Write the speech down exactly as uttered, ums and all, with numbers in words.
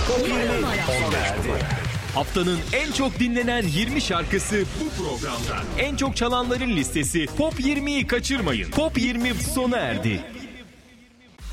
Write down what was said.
Top yirmi sona erdi. Haftanın en çok dinlenen yirmi şarkısı bu programda. En çok çalanların listesi Top yirmiyi kaçırmayın. Top yirmi sona erdi.